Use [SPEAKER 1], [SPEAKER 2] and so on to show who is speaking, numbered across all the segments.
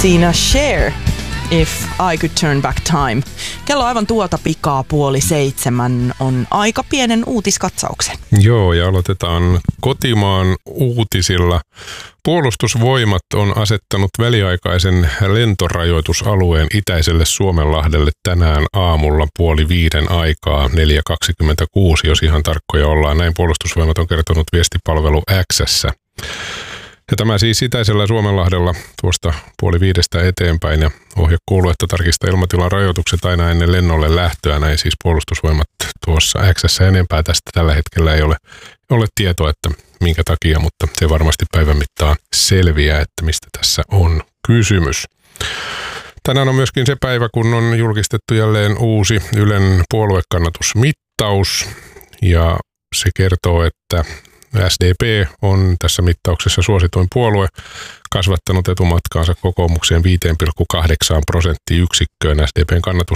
[SPEAKER 1] Siinä Cher, If I Could Turn Back Time. Kello aivan tuota pikaa 6:30 on aika pienen uutiskatsauksen.
[SPEAKER 2] Joo, ja aloitetaan kotimaan uutisilla. Puolustusvoimat on asettanut väliaikaisen lentorajoitusalueen itäiselle Suomenlahdelle tänään aamulla 4:30 aikaa, 4:26, jos ihan tarkkoja ollaan. Näin Puolustusvoimat on kertonut viestipalvelu X:ssä. Ja tämä siis itäisellä Suomenlahdella tuosta 4:30 eteenpäin, ja ohje kuuluu, että tarkista ilmatilan rajoitukset aina ennen lennolle lähtöä. Näin siis Puolustusvoimat tuossa X:ssä. Enempää tästä tällä hetkellä ei ole tietoa, että minkä takia, mutta se varmasti päivän mittaan selviää, että mistä tässä on kysymys. Tänään on myöskin se päivä, kun on julkistettu jälleen uusi Ylen puoluekannatusmittaus, ja se kertoo, että SDP on tässä mittauksessa suosituin puolue, kasvattanut etumatkaansa kokoomukseen 5,8 prosenttiyksikköön, SDPn kannatus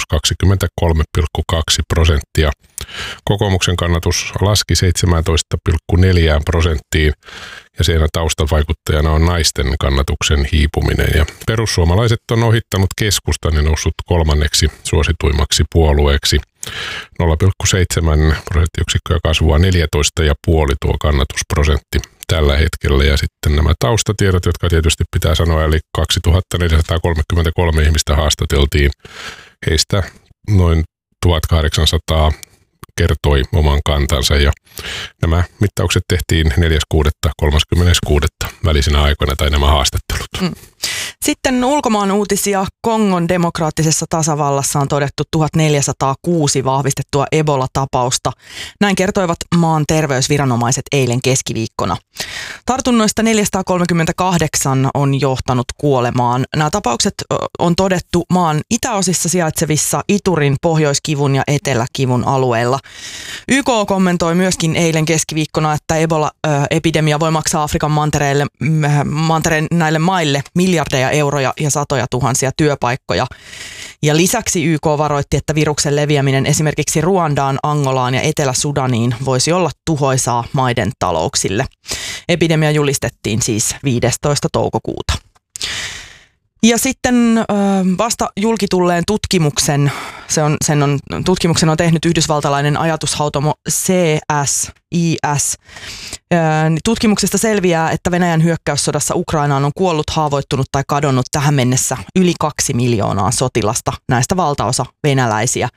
[SPEAKER 2] 23,2%. Kokoomuksen kannatus laski 17,4 prosenttiin, ja siinä taustavaikuttajana on naisten kannatuksen hiipuminen. Ja perussuomalaiset on ohittanut keskustan ja noussut kolmanneksi suosituimmaksi puolueeksi. 0,7 prosenttiyksikköä kasvua, 14,5 tuo kannatusprosentti tällä hetkellä. Ja sitten nämä taustatiedot, jotka tietysti pitää sanoa, eli 2433 ihmistä haastateltiin. Heistä noin 1800 kertoi oman kantansa, ja nämä mittaukset tehtiin 4.6.–36. välisenä aikoina, tai nämä haastattelut.
[SPEAKER 1] Sitten ulkomaan uutisia. Kongon demokraattisessa tasavallassa on todettu 1406 vahvistettua Ebola-tapausta. Näin kertoivat maan terveysviranomaiset eilen keskiviikkona. Tartunnoista 438 on johtanut kuolemaan. Nämä tapaukset on todettu maan itäosissa sijaitsevissa Iturin, Pohjoiskivun ja Eteläkivun alueilla. YK kommentoi myöskin eilen keskiviikkona, että Ebola-epidemia voi maksaa Afrikan mantereen näille maille miljardeja euroja ja satoja tuhansia työpaikkoja. Ja lisäksi YK varoitti, että viruksen leviäminen esimerkiksi Ruandaan, Angolaan ja Etelä-Sudaniin voisi olla tuhoisaa maiden talouksille. Epidemia julistettiin siis 15. toukokuuta. Ja sitten vasta julkitulleen tutkimuksen, tutkimuksen on tehnyt yhdysvaltalainen ajatushautomo CSIS. Tutkimuksesta selviää, että Venäjän hyökkäyssodassa Ukrainaan on kuollut, haavoittunut tai kadonnut tähän mennessä yli 2 miljoonaa sotilasta, näistä valtaosa venäläisiä.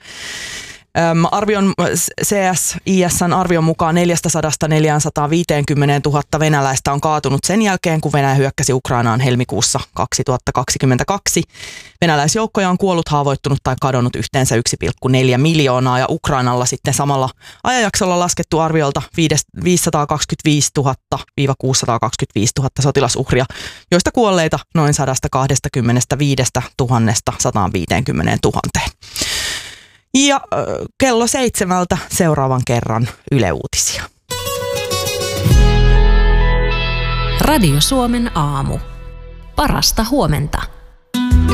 [SPEAKER 1] CSIS:n arvion mukaan 400–450 000 venäläistä on kaatunut sen jälkeen, kun Venäjä hyökkäsi Ukrainaan helmikuussa 2022. Venäläisjoukkoja on kuollut, haavoittunut tai kadonnut yhteensä 1,4 miljoonaa, ja Ukrainalla sitten samalla ajanjaksolla laskettu arviolta 525 000–625 000 sotilasuhria, joista kuolleita noin 125 000–150 000. Ja kello 7 seuraavan kerran Yle Uutisia.
[SPEAKER 3] Radio Suomen aamu. Parasta huomenta.